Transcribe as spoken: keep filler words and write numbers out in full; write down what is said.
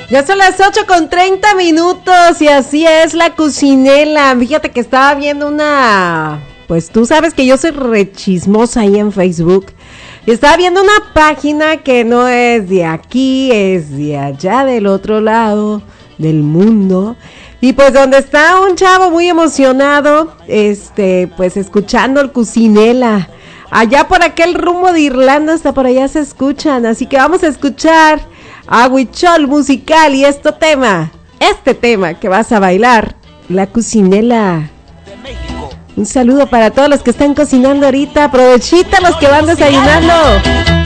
Ya son las ocho con treinta minutos y así es la Cucinela. Fíjate que estaba viendo una... Pues tú sabes que yo soy re chismosa ahí en Facebook. Y estaba viendo una página que no es de aquí, es de allá del otro lado del mundo. Y pues donde está un chavo muy emocionado, este, pues escuchando el Cucinela. Allá por aquel rumbo de Irlanda, hasta por allá se escuchan. Así que vamos a escuchar a Huichol Musical y este tema, este tema que vas a bailar, la Cucinela. Un saludo para todos los que están cocinando ahorita, aprovechita los que van desayunando.